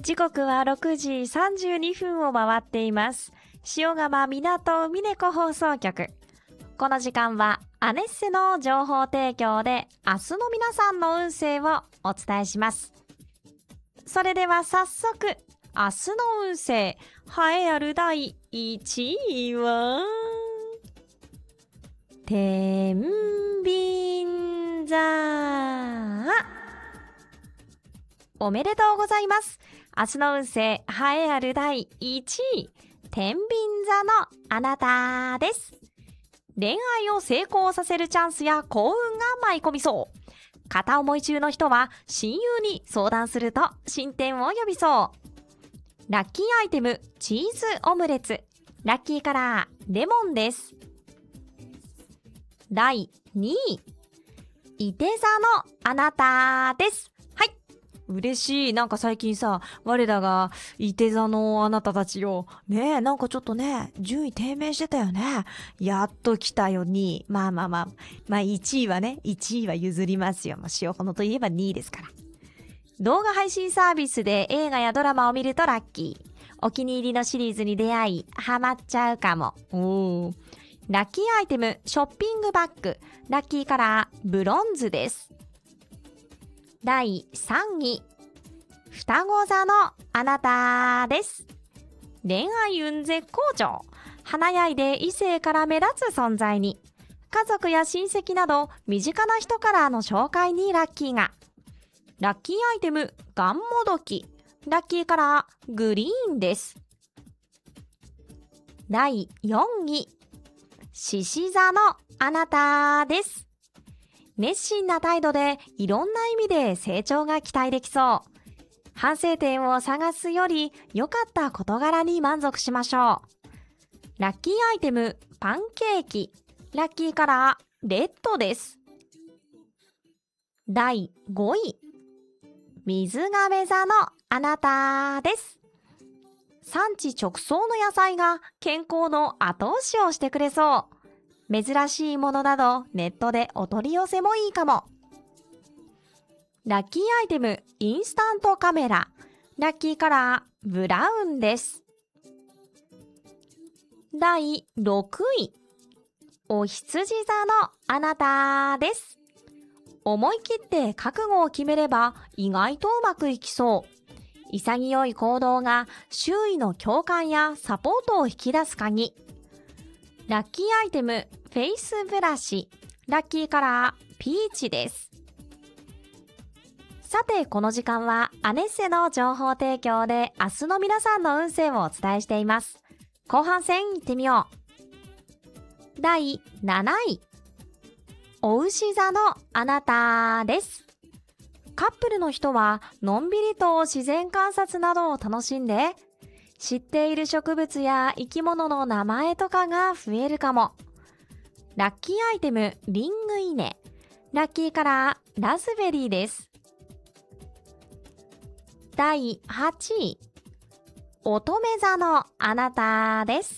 時刻は6時32分を回っています。塩釜港峰子放送局。この時間はアネッセの情報提供で明日の皆さんの運勢をお伝えします。それでは早速、明日の運勢、栄えある第1位は天秤座。おめでとうございます。明日の運勢、栄えある第1位、天秤座のあなたです。恋愛を成功させるチャンスや幸運が舞い込みそう。片思い中の人は親友に相談すると進展を呼びそう。ラッキーアイテム、チーズオムレツ。ラッキーカラー、レモンです。第2位、いて座のあなたです。嬉しい。なんか最近さ、我らがいて座のあなたたちよ。ねえ、なんかちょっとね、順位低迷してたよね。やっと来たよ、2位。まあ1位はね、1位は譲りますよ。塩ほのといえば2位ですから。動画配信サービスで映画やドラマを見るとラッキー。お気に入りのシリーズに出会い、ハマっちゃうかも。ラッキーアイテム、ショッピングバッグ。ラッキーカラー、ブロンズです。第3位、双子座のあなたです。恋愛運絶好調。華やいで異性から目立つ存在に。家族や親戚など身近な人からの紹介にラッキーが。ラッキーアイテム、ガンモドキ。ラッキーカラー、グリーンです。第4位、獅子座のあなたです。熱心な態度でいろんな意味で成長が期待できそう。反省点を探すより良かった事柄に満足しましょう。ラッキーアイテム、パンケーキ。ラッキーカラー、レッドです。第5位、水亀座のあなたです。産地直送の野菜が健康の後押しをしてくれそう。珍しいものなどネットでお取り寄せもいいかも。ラッキーアイテム、インスタントカメラ。ラッキーカラー、ブラウンです。第6位、お羊座のあなたです。思い切って覚悟を決めれば意外とうまくいきそう。潔い行動が周囲の共感やサポートを引き出す鍵。ラッキーアイテム、フェイスブラシ。ラッキーカラー、ピーチです。さて、この時間はアネッセの情報提供で明日の皆さんの運勢をお伝えしています。後半戦行ってみよう。第7位、お牛座のあなたです。カップルの人はのんびりと自然観察などを楽しんで、知っている植物や生き物の名前とかが増えるかも。ラッキーアイテム、リングイネ。ラッキーカラー、ラズベリーです。第8位、乙女座のあなたです。